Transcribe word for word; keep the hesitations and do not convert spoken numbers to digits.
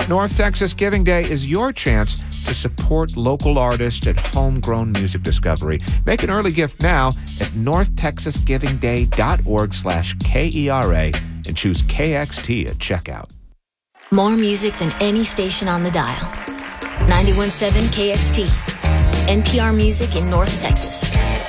North Texas Giving Day is your chance to support local artists and homegrown music discovery. Make an early gift now at northtexasgivingday.org slash K-E-R-A and choose K X T at checkout. More music than any station on the dial. ninety-one point seven K X T. N P R Music in North Texas.